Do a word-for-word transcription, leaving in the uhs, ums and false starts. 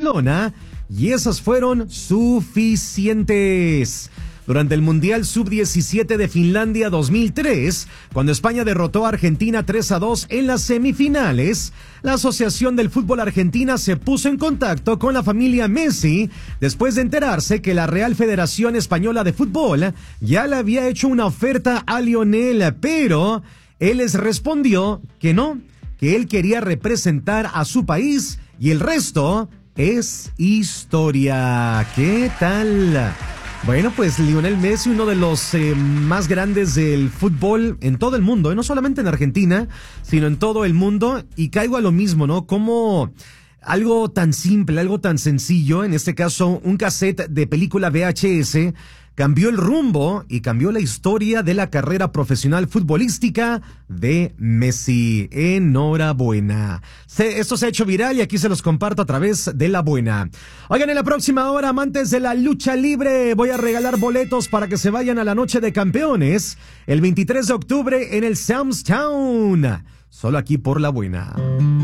Barcelona y esas fueron suficientes. Durante el Mundial sub diecisiete de Finlandia dos mil tres, cuando España derrotó a Argentina tres a dos en las semifinales, la Asociación del Fútbol Argentina se puso en contacto con la familia Messi después de enterarse que la Real Federación Española de Fútbol ya le había hecho una oferta a Lionel, pero él les respondió que no, que él quería representar a su país y el resto es historia. ¿Qué tal? Bueno, pues Lionel Messi, uno de los eh, más grandes del fútbol en todo el mundo, ¿eh? No solamente en Argentina, sino en todo el mundo. Y caigo a lo mismo, ¿no? Como algo tan simple, algo tan sencillo, en este caso un cassette de película V H S, cambió el rumbo y cambió la historia de la carrera profesional futbolística de Messi. Enhorabuena. Se, esto se ha hecho viral y aquí se los comparto a través de La Buena. Oigan, en la próxima hora, amantes de la lucha libre, voy a regalar boletos para que se vayan a la Noche de Campeones el veintitrés de octubre en el Sam's Town. Solo aquí por La Buena.